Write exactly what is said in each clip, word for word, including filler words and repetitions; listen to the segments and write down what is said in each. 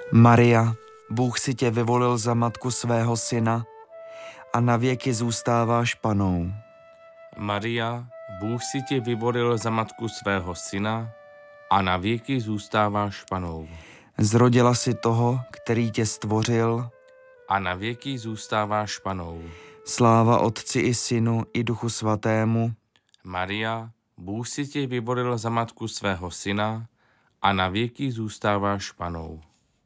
Maria, Bůh si tě vyvolil za matku svého syna a navěky zůstáváš panou. Maria, Bůh si tě vyvolil za matku svého syna a navěky zůstáváš panou. Zrodila si toho, který tě stvořil, A navěky zůstáváš panou. sláva Otci i Synu i Duchu Svatému. Maria, Bůh si tě vyvolil za matku svého syna a navěky zůstáváš panou.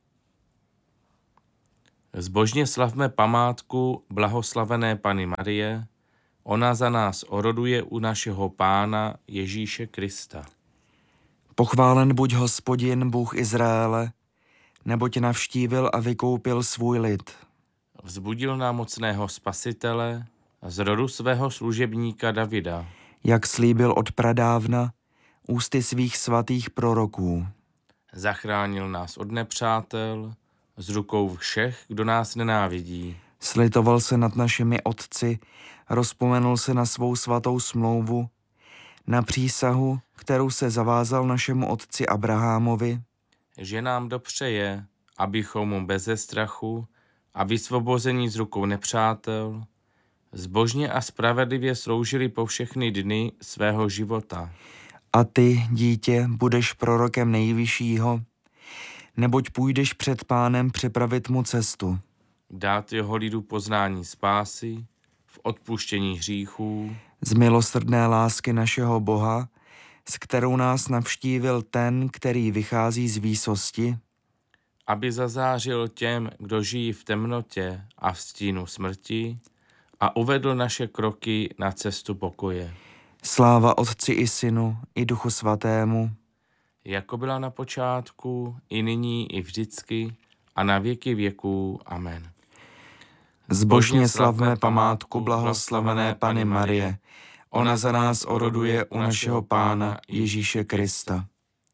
Zbožně slavme památku blahoslavené Panny Marie, ona za nás oroduje u našeho Pána Ježíše Krista. Pochválen buď Hospodin, Bůh Izraele, neboť navštívil a vykoupil svůj lid. Vzbudil nám mocného spasitele z rodu svého služebníka Davida. Jak slíbil od pradávna ústy svých svatých proroků. Zachránil nás od nepřátel, z rukou všech, kdo nás nenávidí. Slitoval se nad našimi otci, rozpomenul se na svou svatou smlouvu, na přísahu, kterou se zavázal našemu otci Abrahamovi, Že nám dopřeje, abychom mu beze strachu a vysvobození z rukou nepřátel zbožně a spravedlivě sloužili po všechny dny svého života. a ty, dítě, budeš prorokem Nejvyššího, neboť půjdeš před Pánem připravit mu cestu, Dát jeho lidu poznání spásy v odpuštění hříchů, z milosrdné lásky našeho Boha, s kterou nás navštívil ten, který vychází z výsosti, aby zazářil těm, kdo žijí v temnotě a v stínu smrti, a uvedl naše kroky na cestu pokoje. sláva Otci i Synu i Duchu Svatému, Jako byla na počátku, i nyní, i vždycky, a na věky věků. Amen. zbožně slavme památku blahoslavené Panny Marie, ona za nás oroduje u našeho Pána Ježíše Krista.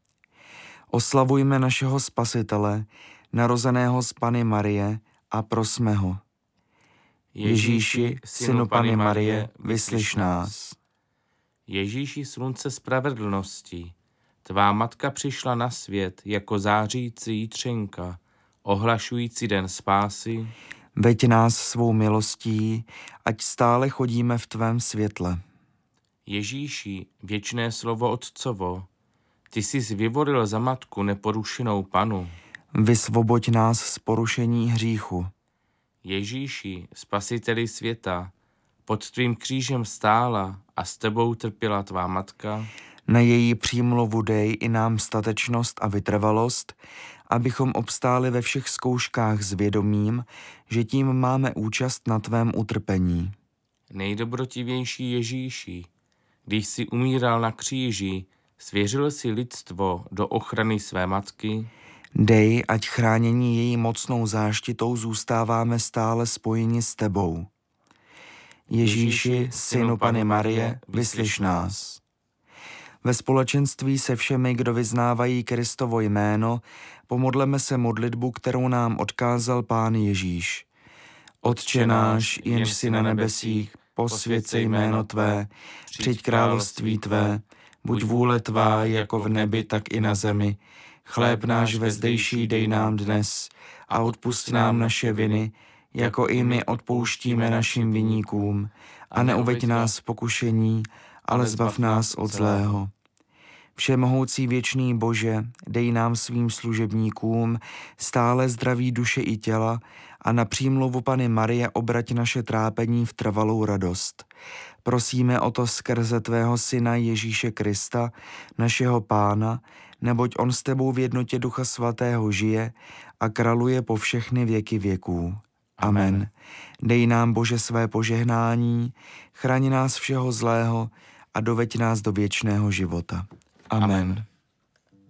Oslavujme našeho Spasitele, narozeného z Panny Marie, a prosme ho. Ježíši, synu Panny Marie, vyslyš nás. Ježíši, slunce spravedlnosti, tvá matka přišla na svět jako zářící jitřenka, ohlašující den spásy. Veď nás svou milostí, ať stále chodíme v tvém světle. Ježíši, věčné slovo Otcovo, ty jsi vyvolil za matku neporušenou Panu. Vysvoboď nás z porušení hříchu. Ježíši, spasiteli světa, pod tvým křížem stála a s tebou trpěla tvá matka. Na její přímluvu dej i nám statečnost a vytrvalost, abychom obstáli ve všech zkouškách s vědomím, že tím máme účast na tvém utrpení. Nejdobrotivější Ježíši, když jsi umíral na kříži, svěřil si lidstvo do ochrany své matky. Dej, ať chránění její mocnou záštitou zůstáváme stále spojeni s tebou. Ježíši, synu Panny Marie, vyslyš nás. Ve společenství se všemi, kdo vyznávají Kristovo jméno, pomodleme se modlitbu, kterou nám odkázal Pán Ježíš. Otče náš, jenž jsi na nebesích, posvěť se jméno tvé, přijď království tvé, buď vůle tvá jako v nebi, tak i na zemi. Chléb náš vezdejší dej nám dnes a odpusť nám naše viny, jako i my odpouštíme našim viníkům, a neuveď nás v pokušení, ale zbav nás od zlého. Všemohoucí věčný Bože, dej nám svým služebníkům stále zdraví duše i těla a na přímluvu Panny Marie obrať naše trápení v trvalou radost. Prosíme o to skrze tvého Syna Ježíše Krista, našeho Pána, neboť on s tebou v jednotě Ducha Svatého žije a králuje po všechny věky věků. Amen. Dej nám, Bože, své požehnání, chraň nás všeho zlého a doveď nás do věčného života. Amen. Amen.